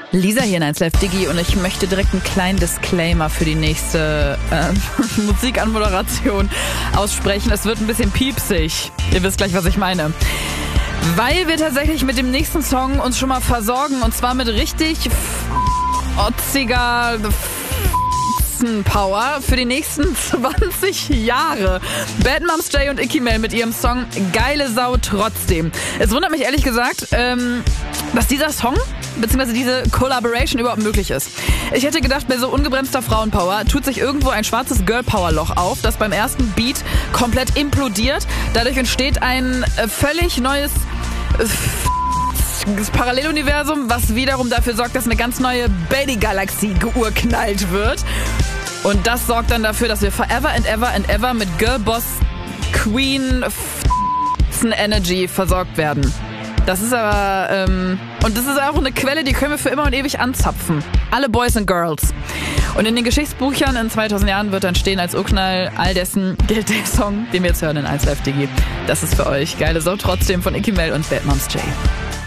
Lisa hier in 1Live Digi und ich möchte direkt einen kleinen Disclaimer für die nächste Musikanmoderation aussprechen. Es wird ein bisschen piepsig. Ihr wisst gleich, was ich meine. Weil wir tatsächlich mit dem nächsten Song uns schon mal versorgen und zwar mit richtig otziger Power für die nächsten 20 Jahre. Bad Moms J und Icky Mel mit ihrem Song Geile Sau trotzdem. Es wundert mich ehrlich gesagt, dass dieser Song bzw. diese Collaboration überhaupt möglich ist. Ich hätte gedacht, bei so ungebremster Frauenpower tut sich irgendwo ein schwarzes Girl-Power-Loch auf, das beim ersten Beat komplett implodiert. Dadurch entsteht ein völlig neues Paralleluniversum, was wiederum dafür sorgt, dass eine ganz neue Baby-Galaxie geurknallt wird. Und das sorgt dann dafür, dass wir forever and ever and ever mit Girlboss Queen Energy versorgt werden. Das ist aber, und das ist auch eine Quelle, die können wir für immer und ewig anzapfen. Alle Boys and Girls. Und in den Geschichtsbüchern in 2000 Jahren wird dann stehen als Urknall all dessen gilt der Song, den wir jetzt hören in 1Live Digi. Das ist für euch Geile Sau trotzdem von Icky Mel und Bad Moms J.